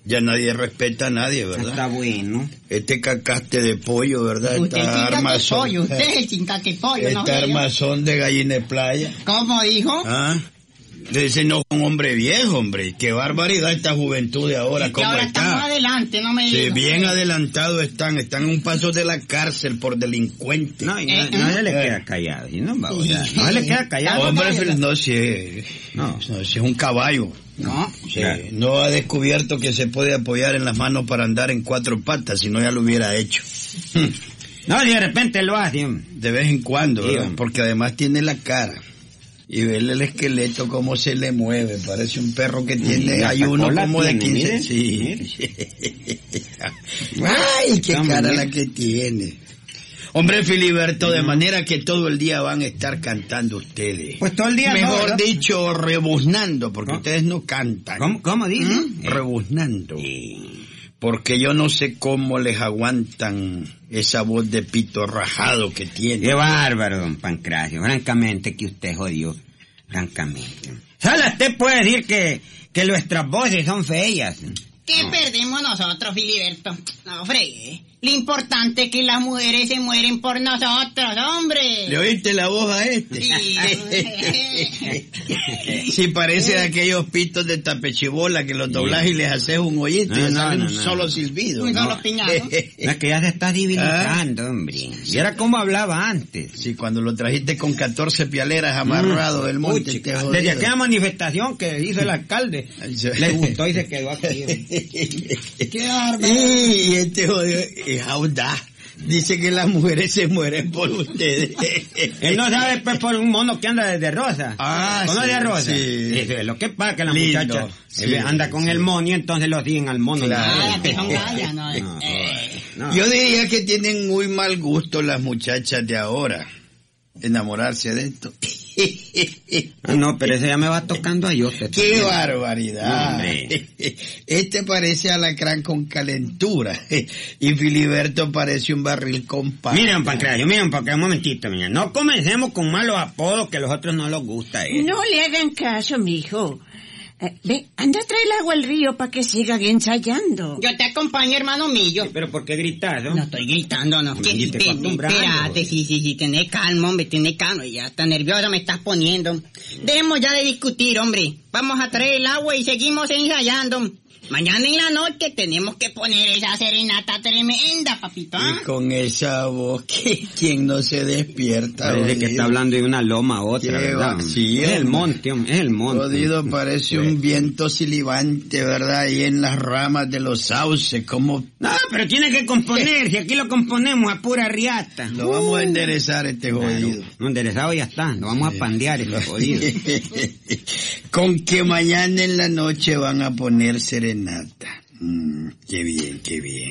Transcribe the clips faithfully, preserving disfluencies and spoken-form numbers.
Ya nadie respeta a nadie, ¿verdad? Está bueno. Este cacaste de pollo, ¿verdad? Usted Esta es armazón. pollo, usted es chincaque pollo, no Este sé yo. armazón de gallina de playa. ¿Cómo dijo? ¿Ah? Le dicen, no, un hombre viejo, hombre. Qué barbaridad esta juventud de ahora, Y ¿cómo ahora está? estamos adelante, no me Sí, diga. bien adelantados están. Están a un paso de la cárcel por delincuentes. No, y no, Eh, no eh. se le queda callado, ¿sí? No, va, o sea, no se le queda callado. Hombre, vaya. no, si es, No. no, si es un caballo. No. Sí, Claro. no ha descubierto que se puede apoyar en las manos para andar en cuatro patas, si no ya lo hubiera hecho. No, y de repente lo hace, hombre. De vez en cuando, Sí, ¿verdad? hombre. Porque además tiene la cara. Y verle el esqueleto cómo se le mueve, parece un perro que tiene, Y hay hasta uno cola como de tiene, quince, mire, sí. Ay, qué Hombre, cara mire. la que tiene. Hombre, Filiberto, de manera que todo el día van a estar cantando ustedes. Pues todo el día no, Mejor ¿verdad? dicho, rebuznando, porque ¿Cómo? ustedes no cantan. ¿Cómo, cómo dice? ¿Mm? Eh, Rebuznando. eh, Porque yo no sé cómo les aguantan esa voz de pito rajado que tiene. Qué bárbaro, don Pancracio. Francamente que usted jodió. Francamente. Solo usted puede decir que, que nuestras voces son feas. ¿Qué No. perdemos nosotros, Filiberto? No, fregué. Lo importante es que las mujeres se mueren por nosotros, hombre. ¿Le oíste la voz a este? Sí. Sí, parece de aquellos pitos de tapechibola que los doblas y les haces un hoyito y No, ya no, sale no, un no. solo silbido. Un ¿no? solo piñado. No, es que ya se está divinizando, hombre. Y era como hablaba antes. Sí, cuando lo trajiste con catorce pialeras amarrado del monte. Uy, te chica, jodido. desde aquella manifestación que hizo el alcalde, le gustó y se quedó aquí. Qué bárbaro. Y este jodido es audaz. Dice que las mujeres se mueren por ustedes. Él no sabe pues por un mono que anda desde Rosa. Ah, ¿Conoce sí, a Rosa? sí. Dice, lo que pasa que la Lindo, muchacha sí, eh, anda con sí. el mono y entonces lo siguen al mono. Claro. Ah, que son gallas, no. No, Eh. no. Yo diría que tienen muy mal gusto las muchachas de ahora. Enamorarse de esto. Ah, no, pero ese ya me va tocando a yo. ¡Qué barbaridad! Hombre. Este parece alacrán con calentura. Y Filiberto parece un barril con pan. Miren, Pancracio, miren, porque un momentito, mira. No comencemos con malos apodos que a los otros no les gusta. ¿eh? No le hagan caso, mijo. Eh, ve, anda a traer el agua al río para que sigan ensayando. Yo te acompaño, hermano mío. Sí, pero ¿por qué gritas, no? No estoy gritando, no. Hombre, ¿Qué? y te Ven, acostumbrando. espérate, sí, sí, sí, tenés calma, hombre, tenés calma. Ya tan nerviosa me estás poniendo. Dejemos ya de discutir, hombre. Vamos a traer el agua y seguimos ensayando. Mañana en la noche tenemos que poner esa serenata tremenda, papito. ¿ah? Y con esa voz, que quien no se despierta. Parece que jodido. está hablando de una loma a otra, Qué ¿verdad? va- sí, es el hombre. monte, hombre, es el monte. Jodido, parece un viento silibante, ¿verdad? Ahí en las ramas de los sauces, como No, pero tiene que componer, si aquí lo componemos a pura riata. lo vamos a enderezar este jodido. No, enderezado ya está, lo vamos a pandear este jodido. Con que mañana en la noche van a poner serenata. Mm, qué bien, qué bien.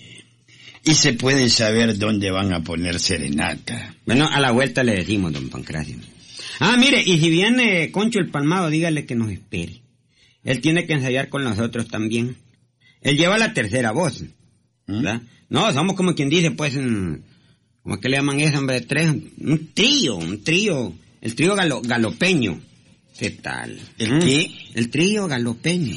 Y se puede saber dónde van a poner serenata. Bueno, a la vuelta le decimos, don Pancracio. Ah, mire, y si viene Concho el Palmado, dígale que nos espere. Él tiene que ensayar con nosotros también. Él lleva la tercera voz, ¿verdad? No, somos como quien dice, pues, un, ¿cómo que le llaman eso, hombre? Tres, un trío, un trío, el trío galo, galopeño. ¿Qué tal? ¿El ¿Mm? qué? El trío galopeño.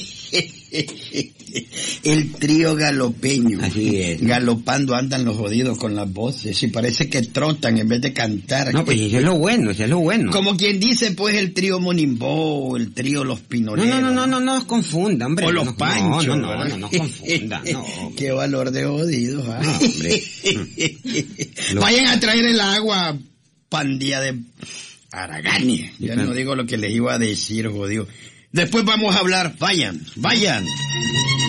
El trío galopeño. Así es. Galopando andan los jodidos con las voces y parece que trotan en vez de cantar. No, pues eso es lo bueno, eso es lo bueno. Como quien dice, pues, el trío Monimbó, el trío Los No, Pinoleros. no, no, no, no, no nos confunda, hombre. O los no, Panchos. No, no, no, ¿verdad? no nos confunda, no. Qué valor de jodidos. ¿ah? No, hombre. Lo- Vayan a traer el agua, pandilla de Aragania. Ya pero- no digo lo que les iba a decir, jodido. Después vamos a hablar. Vayan, vayan.